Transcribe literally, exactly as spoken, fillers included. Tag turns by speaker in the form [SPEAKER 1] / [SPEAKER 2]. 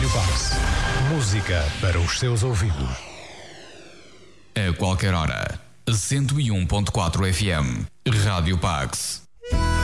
[SPEAKER 1] Rádio Pax. Música para os seus ouvidos.
[SPEAKER 2] A qualquer hora. cento e um ponto quatro F M. Rádio Pax.